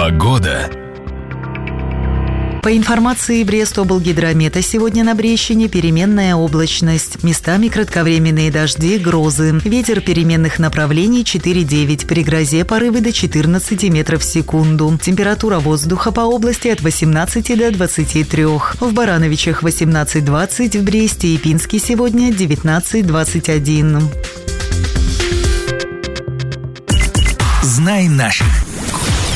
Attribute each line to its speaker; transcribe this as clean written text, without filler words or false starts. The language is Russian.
Speaker 1: Погода.
Speaker 2: По информации Брест-облгидромета, сегодня на Брещине переменная облачность. Местами кратковременные дожди, грозы. Ветер переменных направлений 4,9. При грозе порывы до 14 метров в секунду. Температура воздуха по области от 18 до 23. В Барановичах 18-20, в Бресте и Пинске сегодня 19-21.
Speaker 1: Знай наших.